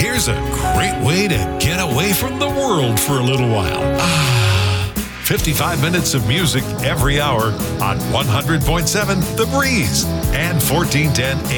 Here's a great way to get away from the world for a little while. 55 minutes of music every hour on 100.7 The Breeze and 1410